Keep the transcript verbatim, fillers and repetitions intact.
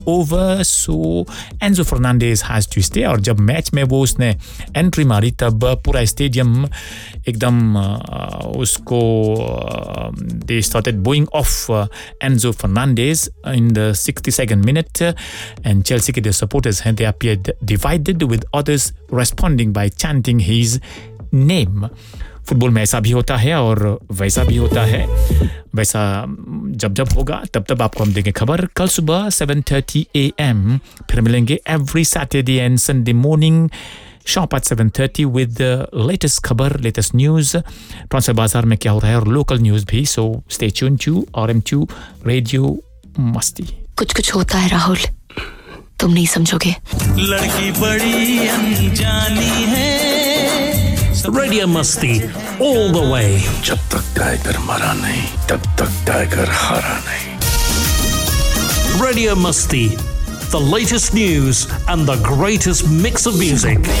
over, so Enzo Fernandez has to stay. और जब match में वो उसने एंट्री मारी तब पूरा स्टेडियम एकदम उसको they started booing off uh, Enzo Fernandez in the sixty-second minute, and Chelsea के जो supporters हैं they appeared divided, with others responding by chanting his name. Football में ऐसा भी होता है और वैसा भी होता है, वैसा जब जब होगा तब तब आपको हम देंगे खबर. कल सुबह seven thirty a m फिर मिलेंगे every Saturday and Sunday morning sharp at seven thirty with the latest खबर, latest news, ट्रांसफर बाजार में क्या हो रहा है और लोकल न्यूज़ भी. So stay tuned to R M two Radio मस्ती. कुछ कुछ होता है राहुल, तुम नहीं समझोगे. लड़की बड़ी अनजानी है. Radio Musti all the way. जब तक टाइगर मरा नहीं तब तक टाइगर हारा नहीं. Radio Musti, the latest news and the greatest mix of music.